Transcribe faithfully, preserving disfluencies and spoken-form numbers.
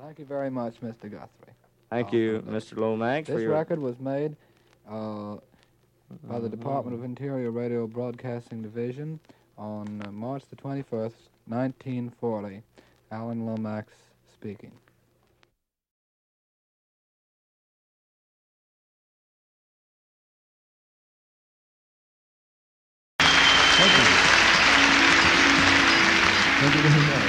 Thank you very much, Mister Guthrie. Thank you, Mister Lomax. This for your... record was made uh, by the Department of Interior Radio Broadcasting Division on uh, March the twenty-first, nineteen forty. Alan Lomax speaking. Thank you. Thank you very much.